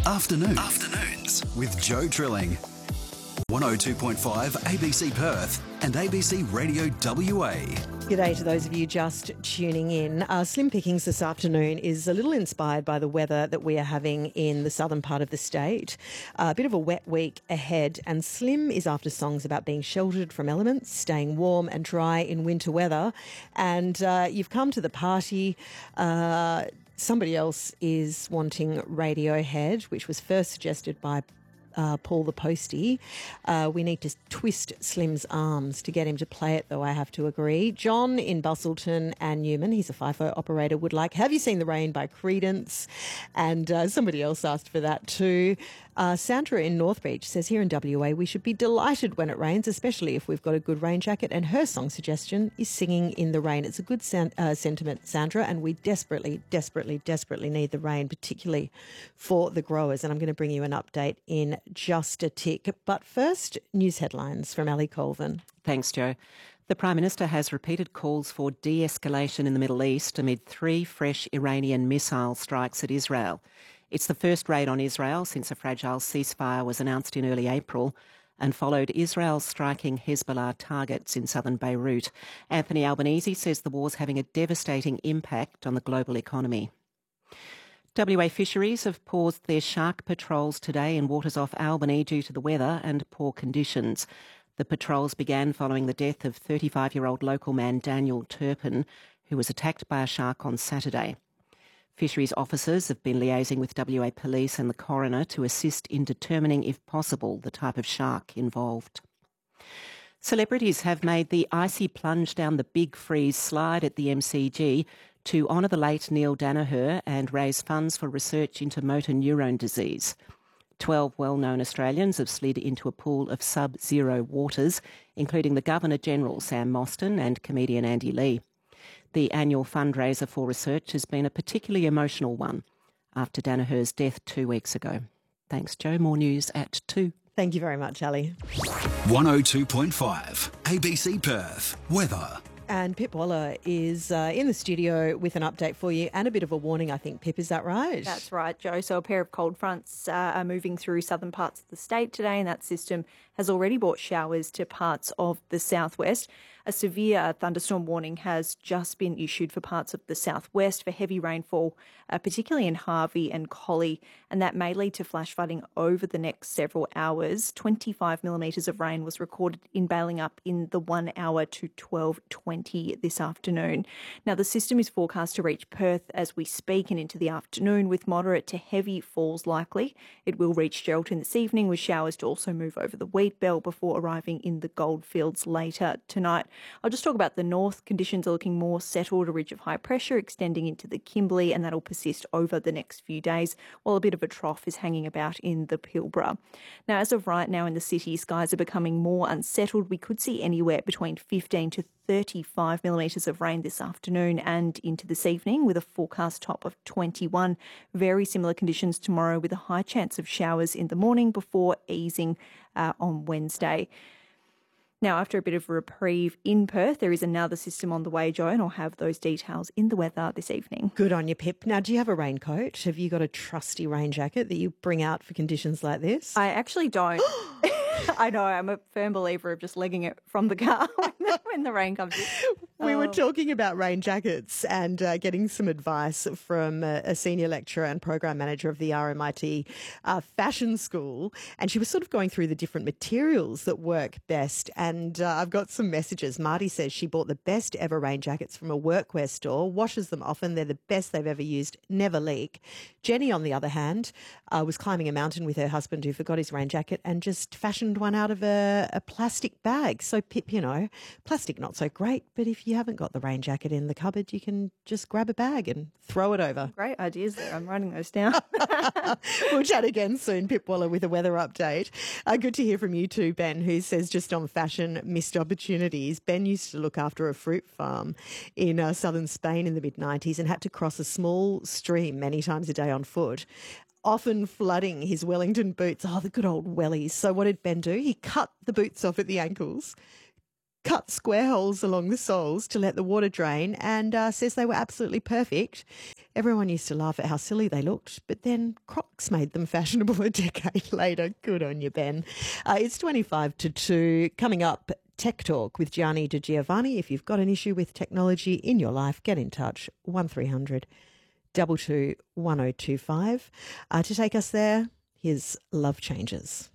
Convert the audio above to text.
Afternoons with Joe Trilling. 102.5 ABC Perth and ABC Radio WA. G'day to those of you just tuning in. Slim Pickings this afternoon is a little inspired by the weather that we are having in the southern part of the state. A bit of a wet week ahead, and Slim is after songs about being sheltered from elements, staying warm and dry in winter weather. And you've come to the party. Somebody else is wanting Radiohead, which was first suggested by Paul the Postie. We need to twist Slim's arms to get him to play it, though, I have to agree. John in Bustleton and Newman, he's a FIFO operator, would like Have You Seen the Rain by Creedence? And somebody else asked for that too. Sandra in North Beach says, here in WA, we should be delighted when it rains, especially if we've got a good rain jacket. And her song suggestion is Singing in the Rain. It's a good sentiment, Sandra, and we desperately need the rain, particularly for the growers. And I'm going to bring you an update in just a tick. But first, news headlines from Ali Colvin. Thanks, Joe. The Prime Minister has repeated calls for de-escalation in the Middle East amid 3 fresh Iranian missile strikes at Israel. It's the first raid on Israel since a fragile ceasefire was announced in early April and followed Israel striking Hezbollah targets in southern Beirut. Anthony Albanese says the war's having a devastating impact on the global economy. WA Fisheries have paused their shark patrols today in waters off Albany due to the weather and poor conditions. The patrols began following the death of 35-year-old local man Daniel Turpin, who was attacked by a shark on Saturday. Fisheries officers have been liaising with WA Police and the coroner to assist in determining, if possible, the type of shark involved. Celebrities have made the icy plunge down the Big Freeze slide at the MCG to honour the late Neil Danaher and raise funds for research into motor neurone disease. 12 well-known Australians have slid into a pool of sub-zero waters, including the Governor-General Sam Mostyn and comedian Andy Lee. The annual fundraiser for research has been a particularly emotional one after Danaher's death 2 weeks ago. Thanks, Joe. More news at 2. Thank you very much, Ali. 102.5 ABC Perth. Weather. And Pip Waller is in the studio with an update for you and a bit of a warning, I think, Pip. Is that right? That's right, Joe. So a pair of cold fronts are moving through southern parts of the state today, and that system has already brought showers to parts of the southwest. A severe thunderstorm warning has just been issued for parts of the southwest for heavy rainfall, particularly in Harvey and Collie, and that may lead to flash flooding over the next several hours. 25 millimetres of rain was recorded in Balingup in the 1 hour to 12:20 this afternoon. Now, the system is forecast to reach Perth as we speak and into the afternoon with moderate to heavy falls likely. It will reach Geraldton this evening with showers to also move over the wheat belt before arriving in the goldfields later tonight. I'll just talk about the north. Conditions are looking more settled, a ridge of high pressure extending into the Kimberley, and that'll persist over the next few days, while a bit of a trough is hanging about in the Pilbara. Now, as of right now in the city, skies are becoming more unsettled. We could see anywhere between 15 to 35 millimetres of rain this afternoon and into this evening with a forecast top of 21. Very similar conditions tomorrow with a high chance of showers in the morning before easing on Wednesday. Now, after a bit of a reprieve in Perth, there is another system on the way, Joe, and I'll have those details in the weather this evening. Good on you, Pip. Now, do you have a raincoat? Have you got a trusty rain jacket that you bring out for conditions like this? I actually don't. I know, I'm a firm believer of just legging it from the car when the rain comes in. We were talking about rain jackets and getting some advice from a senior lecturer and program manager of the RMIT Fashion School. And she was sort of going through the different materials that work best. And I've got some messages. Marty says she bought the best ever rain jackets from a workwear store, washes them often. They're the best they've ever used, never leak. Jenny, on the other hand, was climbing a mountain with her husband who forgot his rain jacket and just fashioned one out of a plastic bag. So, Pip, you know, plastic not so great, but if you haven't got the rain jacket in the cupboard, you can just grab a bag and throw it over. Great ideas there. I'm writing those down. We'll chat again soon, Pip Waller, with a weather update. Good to hear from you too, Ben, who says just on fashion, missed opportunities. Ben used to look after a fruit farm in southern Spain in the mid-90s and had to cross a small stream many times a day on foot, often flooding his Wellington boots. Oh, the good old wellies. So what did Ben do? He cut the boots off at the ankles, cut square holes along the soles to let the water drain, and says they were absolutely perfect. Everyone used to laugh at how silly they looked, but then Crocs made them fashionable a decade later. Good on you, Ben. It's 25 to 2. Coming up, Tech Talk with Gianni Di Giovanni. If you've got an issue with technology in your life, get in touch. 1300 22 1025. To take us there, here's Love Changes.